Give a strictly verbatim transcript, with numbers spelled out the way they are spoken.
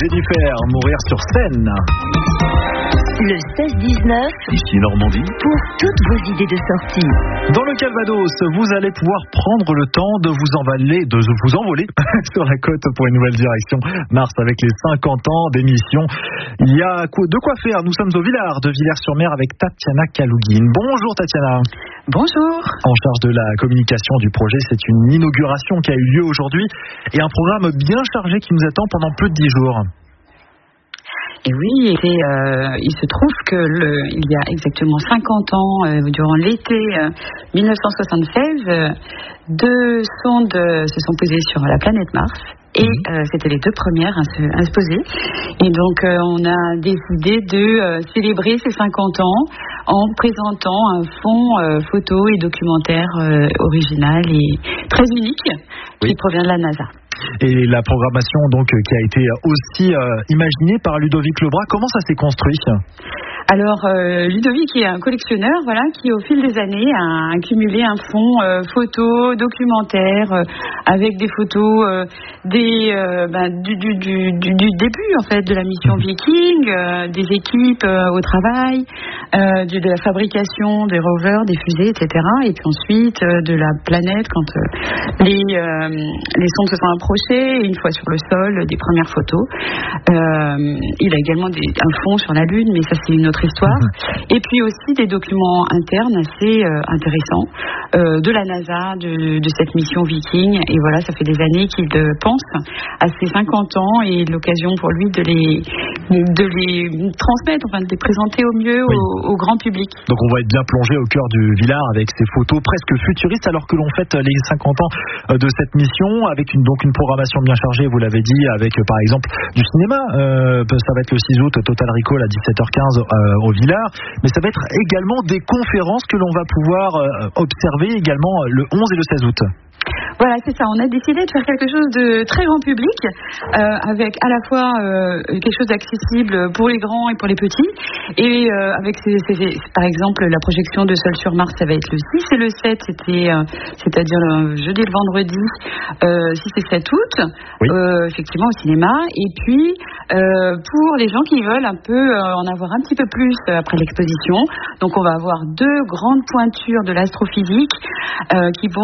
Jennifer, Mourir sur scène. Le seize dix-neuf, Ici Normandie. pour toutes vos idées de sortie. Dans le Calvados, vous allez pouvoir prendre le temps de vous envoler, de vous envoler sur la côte pour une nouvelle direction. Mars avec les cinquante ans d'émission. Il y a de quoi faire. Nous sommes au Villard de Villers-sur-Mer avec Tatiana Kalougine. Bonjour Tatiana. Bonjour. En charge de la communication du projet, c'est une inauguration qui a eu lieu aujourd'hui et un programme bien chargé qui nous attend pendant plus de dix jours. Et oui, et euh, il se trouve que le, il y a exactement cinquante ans, euh, durant l'été euh, mille neuf cent soixante-seize, euh, deux sondes euh, se sont posées sur la planète Mars. Et euh, c'était les deux premières à se, à se poser. Et donc euh, on a décidé de euh, célébrer ces cinquante ans en présentant un fond euh, photo et documentaire euh, original et très unique qui oui. provient de la NASA. Et la programmation donc qui a été aussi euh, imaginée par Ludovic Lebras, comment ça s'est construit ? Alors euh, Ludovic est un collectionneur, voilà, qui au fil des années a accumulé un fonds euh, photo, documentaire, euh, avec des photos euh, des euh, ben, du, du, du, du, du début en fait de la mission Viking, euh, des équipes euh, au travail, euh, de, de la fabrication des rovers, des fusées, et cetera. Et puis ensuite euh, de la planète quand euh, les euh, les sondes se sont approchées, et une fois sur le sol, des premières photos. Euh, il a également des, un fond sur la Lune, mais ça c'est une autre histoire. Et puis aussi des documents internes assez euh, intéressants euh, de la NASA, de, de cette mission Viking. Et voilà, ça fait des années qu'il euh, pense à ses cinquante ans et l'occasion pour lui de les, de les transmettre, enfin de les présenter au mieux oui. au, au grand public. Donc on va être bien plongé au cœur du Villard avec ces photos presque futuristes alors que l'on fête les cinquante ans de cette mission avec une, donc une programmation bien chargée, vous l'avez dit, avec par exemple du cinéma. Euh, ça va être le six août, Total Recall à dix-sept heures quinze euh, au Villard, mais ça va être également des conférences que l'on va pouvoir euh, observer également le onze et le seize août. Voilà, c'est ça. On a décidé de faire quelque chose de très grand public, euh, avec à la fois euh, quelque chose d'accessible pour les grands et pour les petits, et euh, avec ces, ces, par exemple la projection de Seul sur Mars, ça va être le six et le sept, c'était, euh, c'est-à-dire le jeudi et le vendredi, euh, six et sept août, oui. euh, effectivement au cinéma. Et puis euh, pour les gens qui veulent un peu euh, en avoir un petit peu plus après l'exposition, donc on va avoir deux grandes pointures de l'astrophysique euh, qui vont